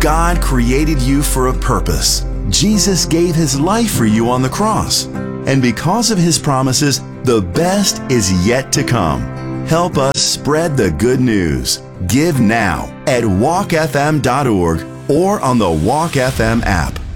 God created you for a purpose. Jesus gave his life for you on the cross. And because of his promises, the best is yet to come. Help us spread the good news. Give now at walkfm.org or on the Walk FM app.